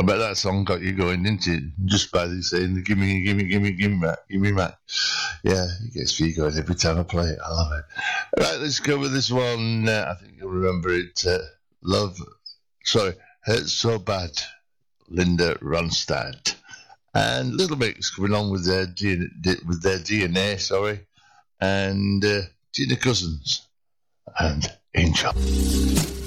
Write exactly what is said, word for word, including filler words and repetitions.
But that song got you going, didn't it? Just by the saying, "Give me, give me, give me, give me, Mac, give me, Mac." Yeah, it gets me going every time I play it. I love it. Right, let's go with this one. Uh, I think you'll remember it. Uh, Love, sorry, Hurts So Bad, Linda Ronstadt. And Little Mix coming on with their D N A, with their D N A, sorry, and uh, Tina Cousins and Angel.